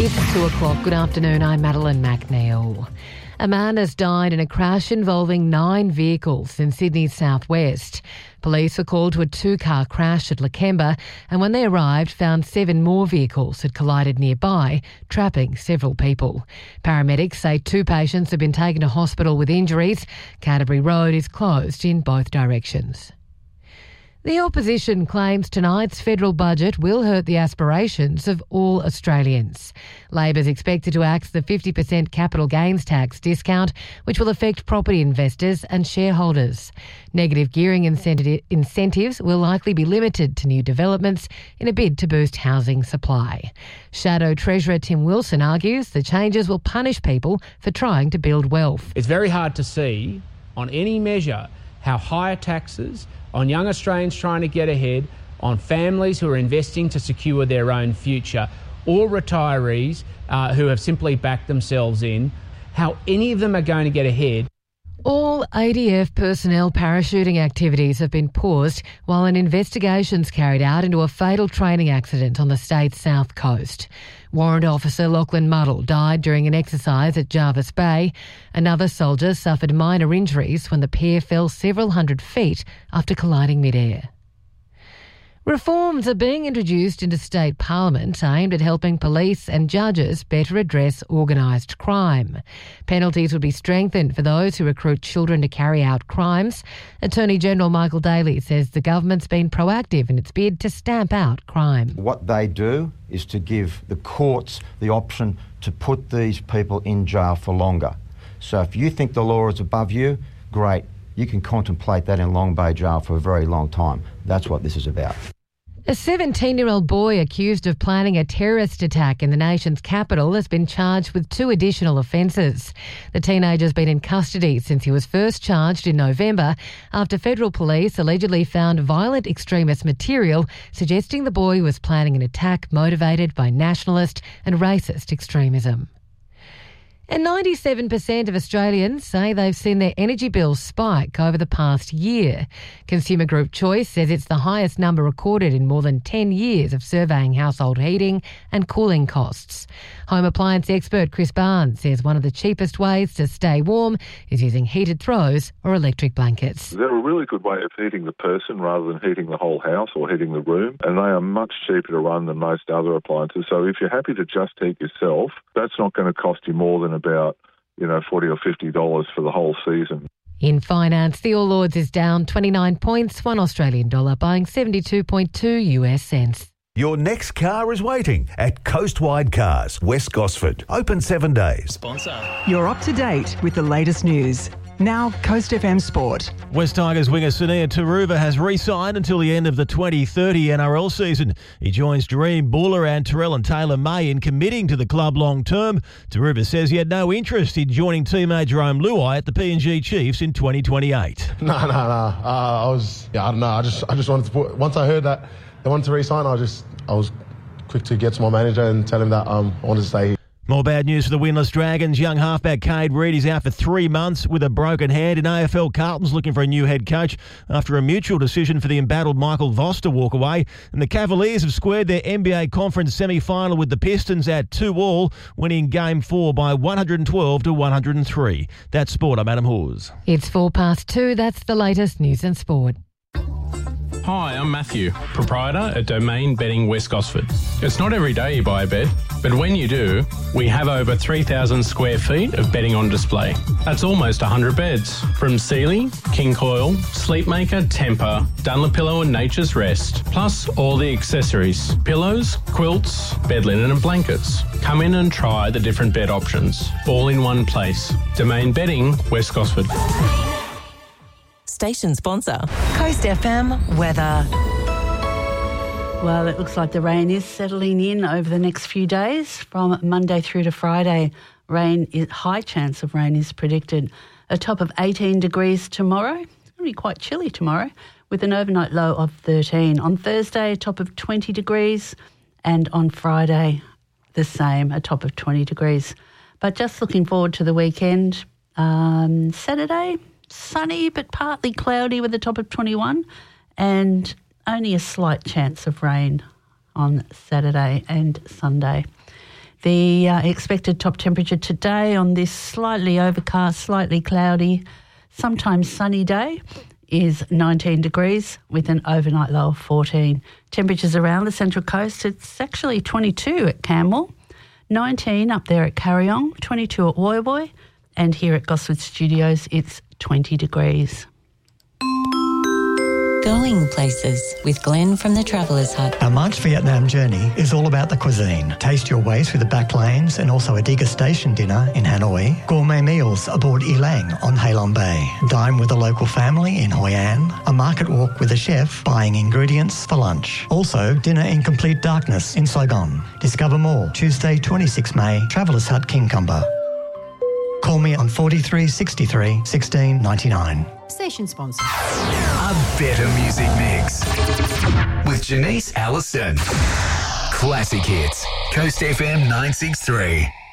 It's 2 o'clock. Good afternoon. I'm Madeline McNeil. A man has died in a crash involving 9 vehicles in Sydney's southwest. Police were called to a 2-car crash at Lakemba, and when they arrived, found 7 more vehicles had collided nearby, trapping several people. Paramedics say 2 patients have been taken to hospital with injuries. Canterbury Road is closed in both directions. The opposition claims tonight's federal budget will hurt the aspirations of all Australians. Labor's expected to axe the 50% capital gains tax discount, which will affect property investors and shareholders. Negative gearing incentives will likely be limited to new developments in a bid to boost housing supply. Shadow Treasurer Tim Wilson argues the changes will punish people for trying to build wealth. It's very hard to see on any measure how higher taxes on young Australians trying to get ahead, on families who are investing to secure their own future, or retirees who have simply backed themselves in, how any of them are going to get ahead. All ADF personnel parachuting activities have been paused while an investigation's carried out into a fatal training accident on the state's south coast. Warrant Officer Lachlan Muddle died during an exercise at Jervis Bay. Another soldier suffered minor injuries when the pair fell several hundred feet after colliding mid-air. Reforms are being introduced into state parliament aimed at helping police and judges better address organised crime. Penalties would be strengthened for those who recruit children to carry out crimes. Attorney General Michael Daly says the government's been proactive in its bid to stamp out crime. What they do is to give the courts the option to put these people in jail for longer. So if you think the law is above you, great. You can contemplate that in Long Bay Jail for a very long time. That's what this is about. A 17-year-old boy accused of planning a terrorist attack in the nation's capital has been charged with 2 additional offences. The teenager's been in custody since he was first charged in November after federal police allegedly found violent extremist material suggesting the boy was planning an attack motivated by nationalist and racist extremism. And 97% of Australians say they've seen their energy bills spike over the past year. Consumer Group Choice says it's the highest number recorded in more than 10 years of surveying household heating and cooling costs. Home appliance expert Chris Barnes says one of the cheapest ways to stay warm is using heated throws or electric blankets. They're a really good way of heating the person rather than heating the whole house or heating the room, and they are much cheaper to run than most other appliances. So if you're happy to just heat yourself, that's not going to cost you more than about $40 or $50 for the whole season. In finance, the All Ords is down 29 points, $1 Australian dollar buying 72.2 US cents. Your next car is waiting at Coastwide Cars, West Gosford. Open 7 days. Sponsor. You're up to date with the latest news. Now, Coast FM Sport. West Tigers winger Sunia Turuva has re-signed until the end of the 2030 NRL season. He joins Dream Buller and Terrell and Taylor May in committing to the club long term. Turuva says he had no interest in joining teammate Jerome Luai at the PNG Chiefs in 2028. No. I don't know. I just wanted to put. Once I heard that they wanted to re-sign, I was quick to get to my manager and tell him that I wanted to stay here. More bad news for the winless Dragons. Young halfback Cade Reid is out for 3 months with a broken hand. In AFL, Carlton's looking for a new head coach after a mutual decision for the embattled Michael Voss to walk away. And the Cavaliers have squared their NBA conference semi-final with the Pistons at 2-2, winning Game 4 by 112-103. That's sport. I'm Adam Hawes. It's 2:04. That's the latest news and sport. Hi, I'm Matthew, proprietor at Domain Bedding West Gosford. It's not every day you buy a bed, but when you do, we have over 3,000 square feet of bedding on display. That's almost 100 beds, from Sealy, King Coil, Sleepmaker, Tempur, Dunlopillow and Nature's Rest, plus all the accessories, pillows, quilts, bed linen and blankets. Come in and try the different bed options, all in one place. Domain Bedding West Gosford. Station sponsor. Coast FM weather. Well, it looks like the rain is settling in over the next few days. From Monday through to Friday, high chance of rain is predicted. A top of 18 degrees tomorrow. It's going to be quite chilly tomorrow with an overnight low of 13. On Thursday, a top of 20 degrees. And on Friday, the same, a top of 20 degrees. But just looking forward to the weekend. Saturday, sunny but partly cloudy with a top of 21 and only a slight chance of rain on Saturday and Sunday. The expected top temperature today on this slightly overcast, slightly cloudy, sometimes sunny day is 19 degrees with an overnight low of 14. Temperatures around the Central Coast, it's actually 22 at Camwell, 19 up there at Carryong, 22 at Woy, and here at Gosford Studios it's 20 degrees. Going places with Glenn from the Traveller's Hut. Our March Vietnam journey is all about the cuisine. Taste your way through the back lanes and also a degustation dinner in Hanoi. Gourmet meals aboard Elang on Halong Bay. Dine with a local family in Hoi An. A market walk with a chef buying ingredients for lunch. Also, dinner in complete darkness in Saigon. Discover more Tuesday 26 May, Traveller's Hut, Kincumber. Call me on 43 63 16 99. Station sponsor. A better music mix with Janice Allison. Classic hits. Coast FM 963.